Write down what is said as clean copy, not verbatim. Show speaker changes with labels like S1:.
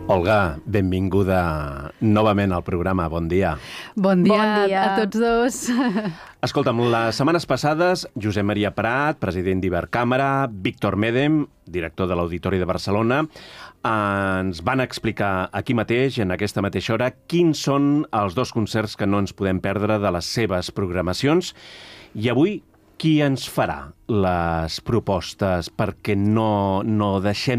S1: Olga, benvinguda novament al programa. Bon dia.
S2: Bon dia,
S3: Bon dia.
S2: a tots dos.
S1: Escolta'm, les setmanes passades, Josep Maria Prat, president d'Ibercàmera, Víctor Médem, director de l'Auditori de Barcelona, ens van explicar aquí mateix, en aquesta mateixa hora, quins són els dos concerts que no ens podem perdre de les seves programacions. I avui, qui ens farà les propostes perquè no deixem